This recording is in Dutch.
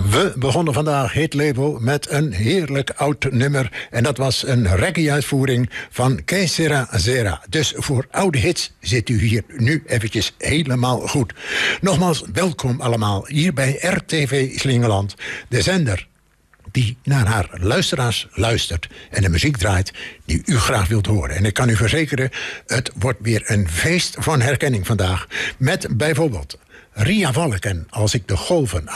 We begonnen vandaag Hit Label met een heerlijk oud nummer. En dat was een reggae-uitvoering van Que Sera Sera. Dus voor oude hits zit u hier nu eventjes helemaal goed. Nogmaals, welkom allemaal hier bij RTV Slingeland. De zender die naar haar luisteraars luistert en de muziek draait die u graag wilt horen. En ik kan u verzekeren, het wordt weer een feest van herkenning vandaag. Met bijvoorbeeld Ria Valken, Als ik de golven